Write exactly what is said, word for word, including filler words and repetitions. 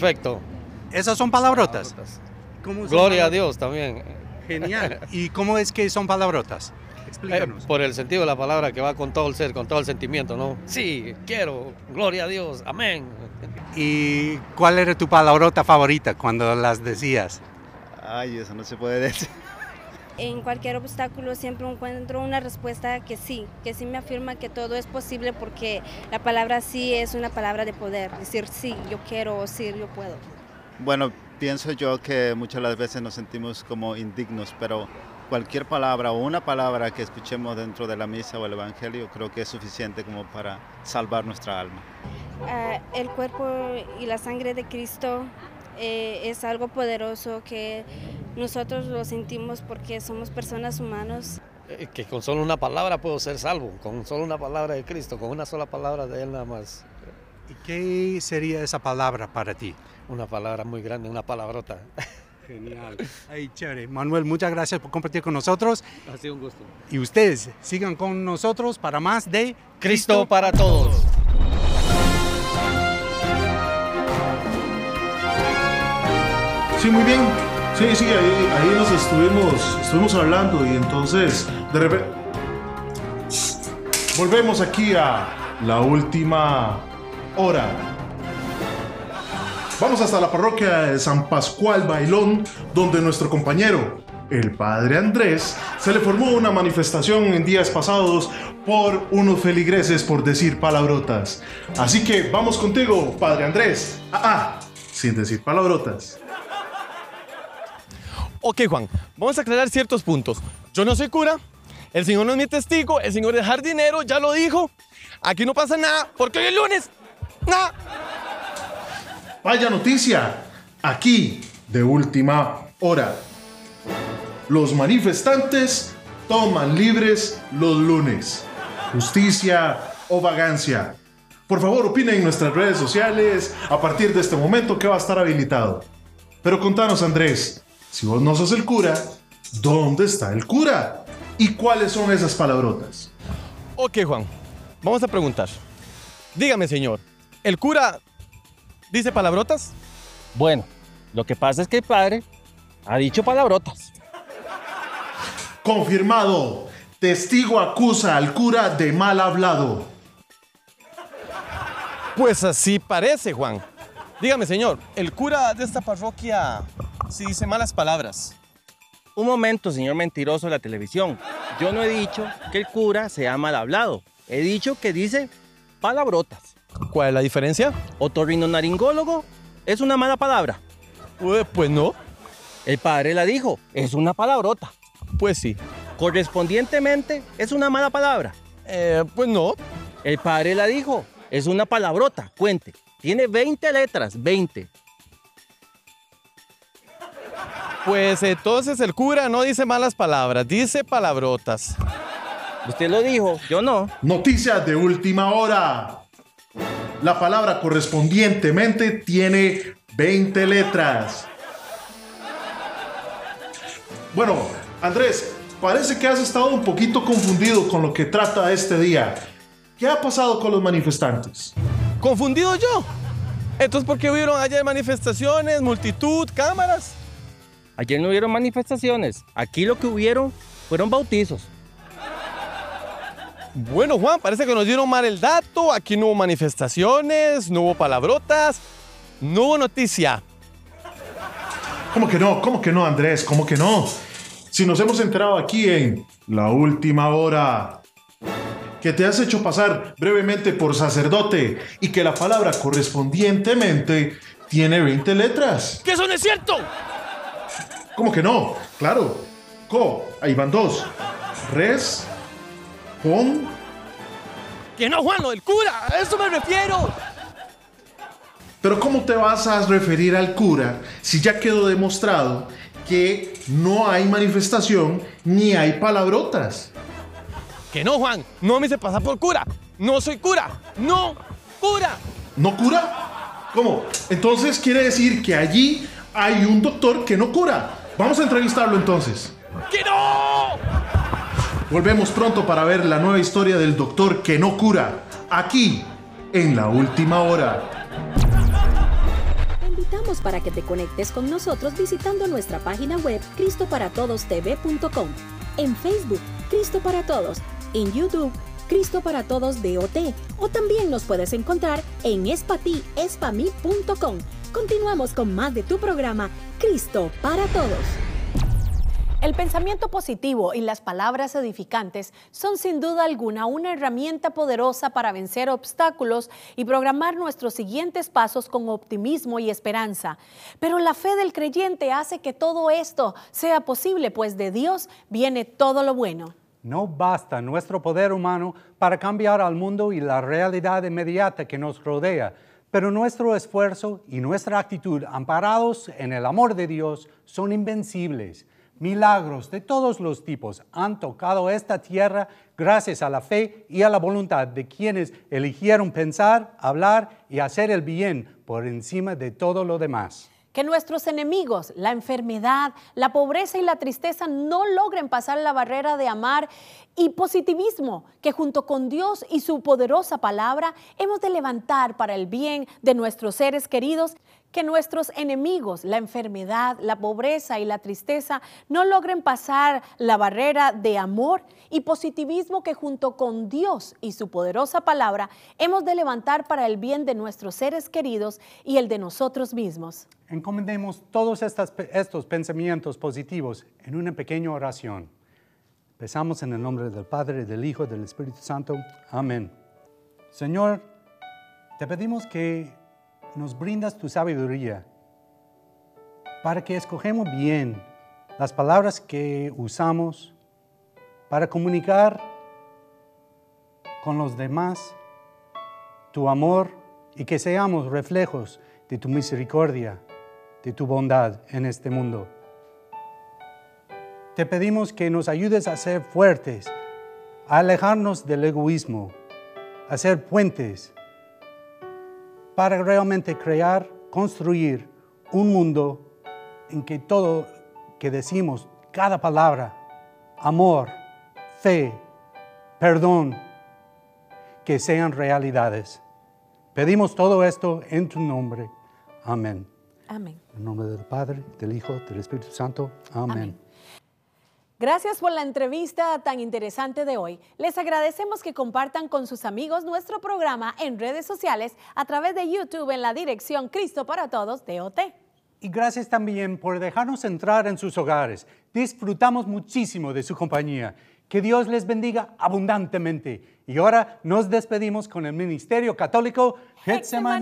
perfecto. ¿Esas son palabrotas? palabrotas. ¿Cómo son Gloria a palabrotas? Dios también. Genial. ¿Y cómo es que son palabrotas? Eh, Explícanos. por el sentido de la palabra que va con todo el ser, con todo el sentimiento, ¿no? Sí, quiero, gloria a Dios, amén. ¿Y cuál era tu palabrota favorita cuando las decías? Ay, eso no se puede decir. En cualquier obstáculo siempre encuentro una respuesta que sí, que sí me afirma que todo es posible porque la palabra sí es una palabra de poder, decir sí, yo quiero o sí, yo puedo. Bueno, pienso yo que muchas de las veces nos sentimos como indignos, pero cualquier palabra o una palabra que escuchemos dentro de la misa o el evangelio creo que es suficiente como para salvar nuestra alma. Uh, el cuerpo y la sangre de Cristo eh, es algo poderoso que nosotros lo sentimos porque somos personas humanas. Eh, Que con solo una palabra puedo ser salvo, con solo una palabra de Cristo, con una sola palabra de Él nada más. ¿Y qué sería esa palabra para ti? Una palabra muy grande, una palabrota. Genial. Ay, chévere. Manuel, muchas gracias por compartir con nosotros. Ha sido un gusto. Y ustedes sigan con nosotros para más de Cristo para todos. Sí, muy bien. Sí, sí, ahí, ahí nos estuvimos, estuvimos hablando y entonces de repente volvemos aquí a la última hora. Vamos hasta la parroquia de San Pascual Bailón, donde nuestro compañero, el padre Andrés, se le formó una manifestación en días pasados por unos feligreses por decir palabrotas. Así que vamos contigo, padre Andrés. Ah, ah, sin decir palabrotas. Ok, Juan, vamos a aclarar ciertos puntos. Yo no soy cura, el Señor no es mi testigo, el Señor es jardinero, ya lo dijo. Aquí no pasa nada, porque hoy es lunes. Nada. Vaya noticia, aquí de última hora. Los manifestantes toman libres los lunes. Justicia o vagancia. Por favor, opinen en nuestras redes sociales a partir de este momento que va a estar habilitado. Pero contanos, Andrés, si vos no sos el cura, ¿dónde está el cura? ¿Y cuáles son esas palabrotas? Ok, Juan, vamos a preguntar. Dígame, señor, ¿el cura dice palabrotas? Bueno, lo que pasa es que el padre ha dicho palabrotas. Confirmado. Testigo acusa al cura de mal hablado. Pues así parece, Juan. Dígame, señor, ¿el cura de esta parroquia sí dice malas palabras? Un momento, señor mentiroso de la televisión. Yo no he dicho que el cura sea mal hablado. He dicho que dice palabrotas. ¿Cuál es la diferencia? Otorrinolaringólogo es una mala palabra. Eh, pues no. El padre la dijo, es una palabrota. Pues sí. Correspondientemente, es una mala palabra. Eh, pues no. El padre la dijo, es una palabrota. Cuente. Tiene veinte letras, veinte. Pues entonces el cura no dice malas palabras, dice palabrotas. Usted lo dijo, yo no. Noticias de última hora. La palabra correspondientemente tiene veinte letras. Bueno, Andrés, parece que has estado un poquito confundido con lo que trata este día. ¿Qué ha pasado con los manifestantes? ¿Confundido yo? Entonces, ¿por qué hubieron ayer manifestaciones, multitud, cámaras? Ayer no hubieron manifestaciones. Aquí lo que hubieron fueron bautizos. Bueno, Juan, parece que nos dieron mal el dato. Aquí no hubo manifestaciones, no hubo palabrotas, no hubo noticia. ¿Cómo que no? ¿Cómo que no, Andrés? ¿Cómo que no? Si nos hemos enterado aquí en La Última Hora que te has hecho pasar brevemente por sacerdote y que la palabra correspondientemente tiene veinte letras. ¡Que eso no es cierto! ¿Cómo que no? Claro. Co, ahí van dos. Res, con... ¡Que no, Juan, lo del cura! ¡A eso me refiero! Pero ¿cómo te vas a referir al cura si ya quedó demostrado que no hay manifestación ni hay palabrotas? ¡Que no, Juan! No me hice pasar por cura. No soy cura. ¡No! ¡Cura! ¿No cura? ¿Cómo? Entonces quiere decir que allí hay un doctor que no cura. Vamos a entrevistarlo entonces. ¡Que no! Volvemos pronto para ver la nueva historia del doctor que no cura. Aquí, en La Última Hora. invitamos para que te conectes con nosotros visitando nuestra página web cristo para todos t v punto com, en Facebook, Cristo para Todos, en YouTube, Cristo para Todos D O T, o también nos puedes encontrar en espati espami punto com. Continuamos con más de tu programa, Cristo para Todos. El pensamiento positivo y las palabras edificantes son sin duda alguna una herramienta poderosa para vencer obstáculos y programar nuestros siguientes pasos con optimismo y esperanza. Pero la fe del creyente hace que todo esto sea posible, pues de Dios viene todo lo bueno. No basta nuestro poder humano para cambiar al mundo y la realidad inmediata que nos rodea, pero nuestro esfuerzo y nuestra actitud, amparados en el amor de Dios, son invencibles. Milagros de todos los tipos han tocado esta tierra gracias a la fe y a la voluntad de quienes eligieron pensar, hablar y hacer el bien por encima de todo lo demás. Que nuestros enemigos, la enfermedad, la pobreza y la tristeza no logren pasar la barrera de amar y positivismo, que junto con Dios y su poderosa palabra hemos de levantar para el bien de nuestros seres queridos. Que nuestros enemigos, la enfermedad, la pobreza y la tristeza no logren pasar la barrera de amor y positivismo que junto con Dios y su poderosa palabra hemos de levantar para el bien de nuestros seres queridos y el de nosotros mismos. Encomendemos todos estas, estos pensamientos positivos en una pequeña oración. Empezamos en el nombre del Padre, del Hijo y del Espíritu Santo. Amén. Señor, te pedimos que nos brindas tu sabiduría para que escogemos bien las palabras que usamos para comunicar con los demás tu amor y que seamos reflejos de tu misericordia, de tu bondad en este mundo. Te pedimos que nos ayudes a ser fuertes, a alejarnos del egoísmo, a ser puentes para realmente crear, construir un mundo en que todo que decimos, cada palabra, amor, fe, perdón, que sean realidades. Pedimos todo esto en tu nombre. Amén. Amén. En el nombre del Padre, del Hijo, del Espíritu Santo. Amén. Amén. Gracias por la entrevista tan interesante de hoy. Les agradecemos que compartan con sus amigos nuestro programa en redes sociales a través de YouTube en la dirección Cristo para Todos D O T. Y gracias también por dejarnos entrar en sus hogares. Disfrutamos muchísimo de su compañía. Que Dios les bendiga abundantemente. Y ahora nos despedimos con el Ministerio Católico Getsemaní.